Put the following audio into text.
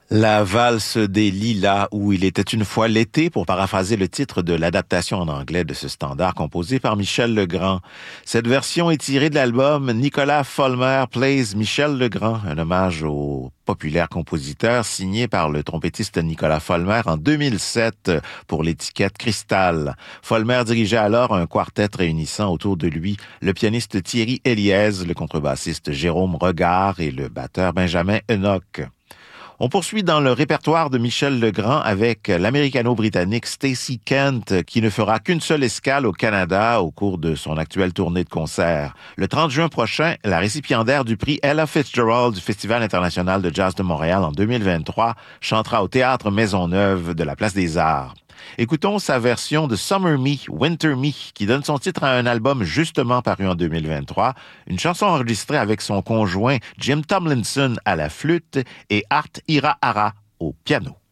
La valse des lilas ou Il était une fois l'été, pour paraphraser le titre de l'adaptation en anglais de ce standard composé par Michel Legrand. Cette version est tirée de l'album Nicolas Folmer Plays Michel Legrand, un hommage au populaire compositeur signé par le trompettiste Nicolas Folmer en 2007 pour l'étiquette Cristal. Folmer dirigeait alors un quartet réunissant autour de lui le pianiste Thierry Eliez, le contrebassiste Jérôme Regard et le batteur Benjamin Enoch. On poursuit dans le répertoire de Michel Legrand avec l'américano-britannique Stacey Kent, qui ne fera qu'une seule escale au Canada au cours de son actuelle tournée de concert. Le 30 juin prochain, la récipiendaire du prix Ella Fitzgerald du Festival international de jazz de Montréal en 2023 chantera au Théâtre Maisonneuve de la Place des Arts. Écoutons sa version de Summer Me, Winter Me, qui donne son titre à un album justement paru en 2023, une chanson enregistrée avec son conjoint Jim Tomlinson à la flûte et Art Irahara au piano.